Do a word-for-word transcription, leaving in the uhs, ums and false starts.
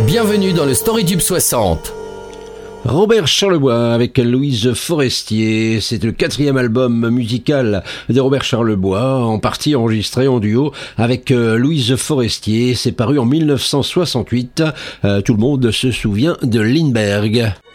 Bienvenue dans le Storytube soixante. Robert Charlebois avec Louise Forestier, c'est le quatrième album musical de Robert Charlebois, en partie enregistré en duo avec Louise Forestier, c'est paru en mille neuf cent soixante-huit, euh, tout le monde se souvient de Lindbergh.